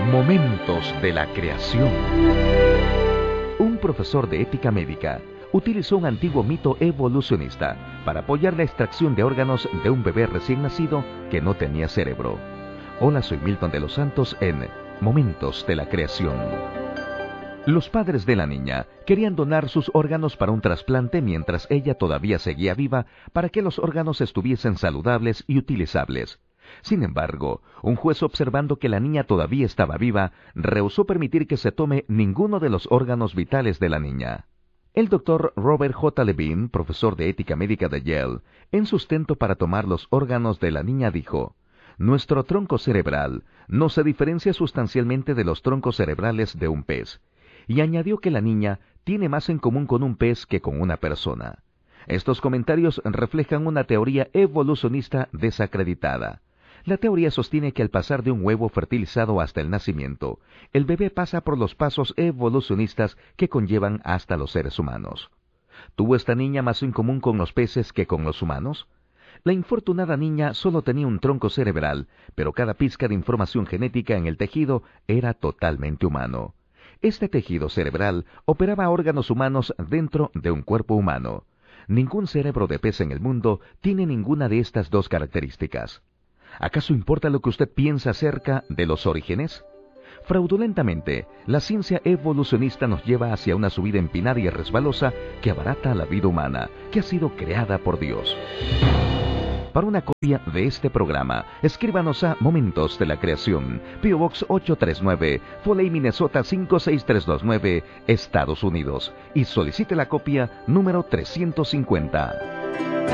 Momentos de la creación. Un profesor de ética médica utilizó un antiguo mito evolucionista para apoyar la extracción de órganos de un bebé recién nacido que no tenía cerebro. Hola, soy Milton de los Santos en Momentos de la Creación. Los padres de la niña querían donar sus órganos para un trasplante mientras ella todavía seguía viva para que los órganos estuviesen saludables y utilizables. Sin embargo, un juez, observando que la niña todavía estaba viva, rehusó permitir que se tome ninguno de los órganos vitales de la niña. El doctor Robert J. Levine, profesor de ética médica de Yale, en sustento para tomar los órganos de la niña dijo: "Nuestro tronco cerebral no se diferencia sustancialmente de los troncos cerebrales de un pez", y añadió que la niña tiene más en común con un pez que con una persona. Estos comentarios reflejan una teoría evolucionista desacreditada. La teoría sostiene que al pasar de un huevo fertilizado hasta el nacimiento, el bebé pasa por los pasos evolucionistas que conllevan hasta los seres humanos. ¿Tuvo esta niña más en común con los peces que con los humanos? La infortunada niña solo tenía un tronco cerebral, pero cada pizca de información genética en el tejido era totalmente humano. Este tejido cerebral operaba órganos humanos dentro de un cuerpo humano. Ningún cerebro de pez en el mundo tiene ninguna de estas dos características. ¿Acaso importa lo que usted piensa acerca de los orígenes? Fraudulentamente, la ciencia evolucionista nos lleva hacia una subida empinada y resbalosa que abarata la vida humana, que ha sido creada por Dios. Para una copia de este programa, escríbanos a Momentos de la Creación, P.O. Box 839, Foley, Minnesota 56329, Estados Unidos, y solicite la copia número 350.